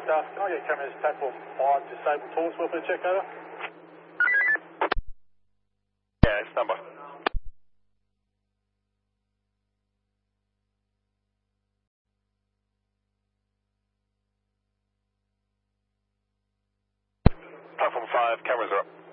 Can I get cameras platform 5 disabled towards welfare check over? Yeah, it's number. Platform 5, cameras are up.